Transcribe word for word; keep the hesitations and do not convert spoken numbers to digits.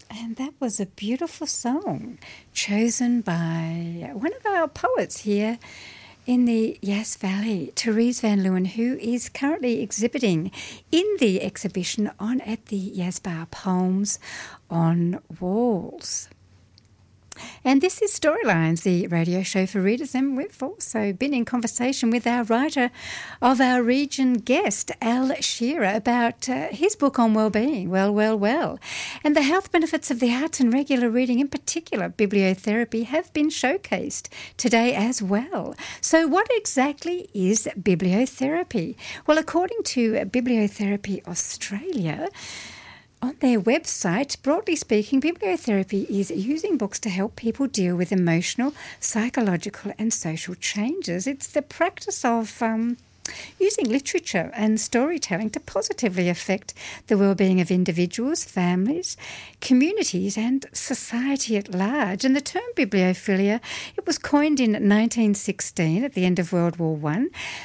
And that was a beautiful song chosen by one of our poets here in the Yass Valley, Therese Van Leeuwen, who is currently exhibiting in the exhibition on at the Yasbar Poems on Walls. And this is Storylines, the radio show for readers, and we've also been in conversation with our writer of our region guest, Al Shearer, about uh, his book on wellbeing, Well, Well, Well. And the health benefits of the arts and regular reading, in particular bibliotherapy, have been showcased today as well. So what exactly is bibliotherapy? Well, according to Bibliotherapy Australia, on their website, broadly speaking, bibliotherapy is using books to help people deal with emotional, psychological and social changes. It's the practice of um, using literature and storytelling to positively affect the well-being of individuals, families, communities and society at large. And the term bibliophilia, it was coined in nineteen sixteen at the end of World War One